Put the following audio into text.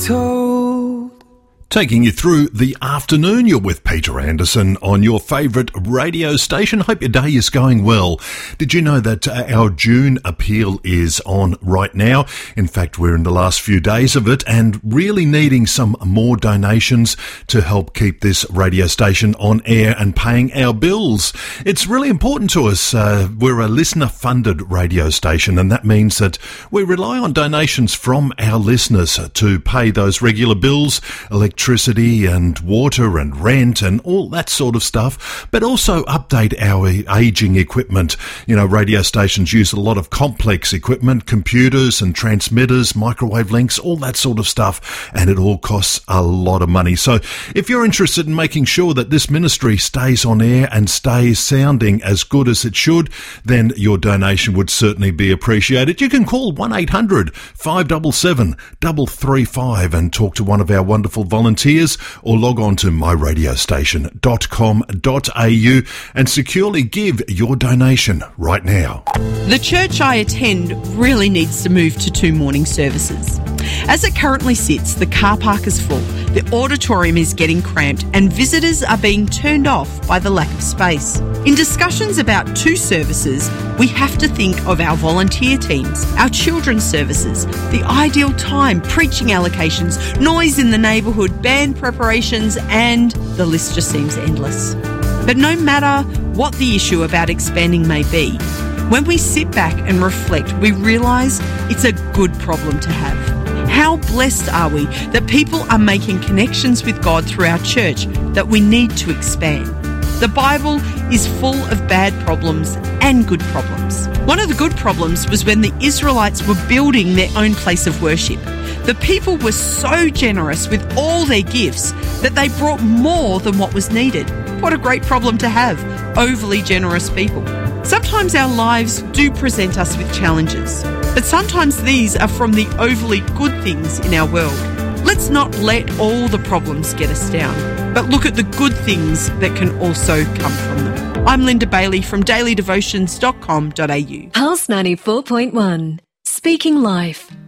Taking you through the afternoon, you're with Peter Anderson on your favourite radio station. Hope your day is going well. Did you know that our June appeal is on right now? In fact, we're in the last few days of it and really needing some more donations to help keep this radio station on air and paying our bills. It's really important to us. We're a listener-funded radio station, and that means that we rely on donations from our listeners to pay those regular bills, electricity and water and rent and all that sort of stuff, but also update our aging equipment. You know, radio stations use a lot of complex equipment, computers and transmitters, microwave links, all that sort of stuff, and it all costs a lot of money. So if you're interested in making sure that this ministry stays on air and stays sounding as good as it should, then your donation would certainly be appreciated. You can call 1-800-577-335 and talk to one of our wonderful volunteers, or log on to myradiostation.com.au and securely give your donation right now. The church I attend really needs to move to 2 morning services. As it currently sits, the car park is full, the auditorium is getting cramped, and visitors are being turned off by the lack of space. In discussions about 2 services, we have to think of our volunteer teams, our children's services, the ideal time, preaching allocations, noise in the neighbourhood, band preparations, and the list just seems endless. But no matter what the issue about expanding may be, when we sit back and reflect, we realise it's a good problem to have. How blessed are we that people are making connections with God through our church that we need to expand. The Bible is full of bad problems and good problems. One of the good problems was when the Israelites were building their own place of worship. The people were so generous with all their gifts that they brought more than what was needed. What a great problem to have, overly generous people. Sometimes our lives do present us with challenges, but sometimes these are from the overly good things in our world. Let's not let all the problems get us down, but look at the good things that can also come from them. I'm Linda Bailey from dailydevotions.com.au. Pulse 94.1, Speaking Life.